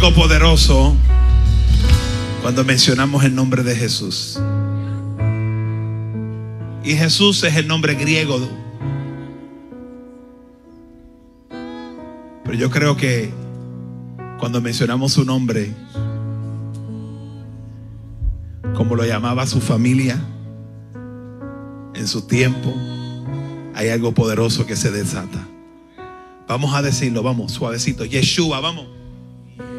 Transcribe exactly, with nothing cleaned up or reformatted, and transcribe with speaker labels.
Speaker 1: algo poderoso cuando mencionamos el nombre de Jesús. Y Jesús es el nombre griego. Pero yo creo que cuando mencionamos su nombre, como lo llamaba su familia en su tiempo, hay algo poderoso que se desata. Vamos a decirlo, vamos, suavecito. Yeshua, vamos.